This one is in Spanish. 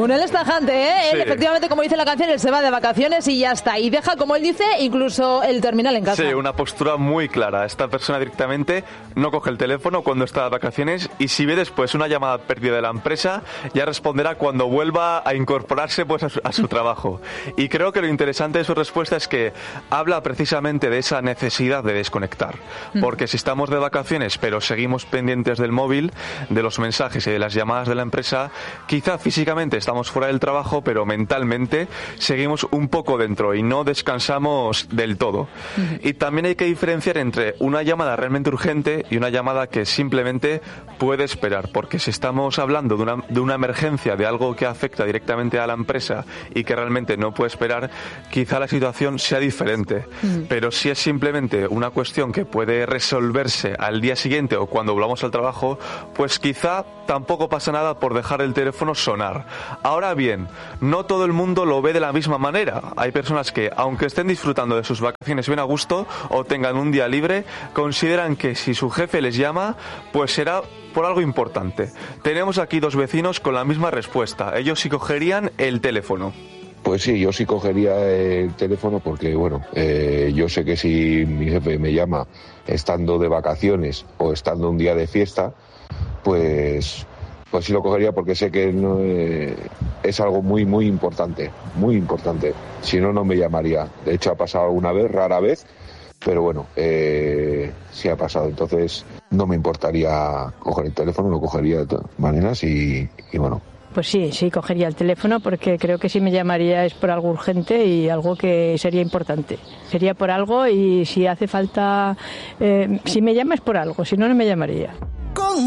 según él es tajante, ¿eh? Sí. Él, efectivamente, como dice la canción, él se va de vacaciones y ya está. Y deja, como él dice, incluso el terminal en casa. Sí, una postura muy clara. Esta persona directamente no coge el teléfono cuando está de vacaciones y si ve después una llamada perdida de la empresa, ya responderá cuando vuelva a incorporarse pues a su trabajo. Y creo que lo interesante de su respuesta es que habla precisamente de esa necesidad de desconectar. Porque si estamos de vacaciones pero seguimos pendientes del móvil, de los mensajes y de las llamadas de la empresa, quizá físicamente estamos fuera del trabajo, pero mentalmente seguimos un poco dentro y no descansamos del todo. Y también hay que diferenciar entre una llamada realmente urgente y una llamada que simplemente puede esperar, porque si estamos hablando de una emergencia, de algo que afecta directamente a la empresa y que realmente no puede esperar, quizá la situación sea diferente. Pero si es simplemente una cuestión que puede resolverse al día siguiente o cuando volvamos al trabajo, pues quizá tampoco pasa nada por dejar el teléfono sonar. Ahora bien, no todo el mundo lo ve de la misma manera. Hay personas que, aunque estén disfrutando de sus vacaciones bien a gusto o tengan un día libre, consideran que si su jefe les llama, pues será por algo importante. Tenemos aquí dos vecinos con la misma respuesta. Ellos sí cogerían el teléfono. Pues sí, yo sí cogería el teléfono porque, bueno, yo sé que si mi jefe me llama estando de vacaciones o estando un día de fiesta, pues sí lo cogería porque sé que no, es algo muy, muy importante, muy importante. Si no, no me llamaría. De hecho, ha pasado alguna vez, rara vez, pero bueno, sí ha pasado. Entonces, no me importaría coger el teléfono, lo cogería de todas maneras y bueno. Pues sí, cogería el teléfono porque creo que si me llamaría es por algo urgente y algo que sería importante. Sería por algo y si hace falta, si me llama es por algo, si no, no me llamaría.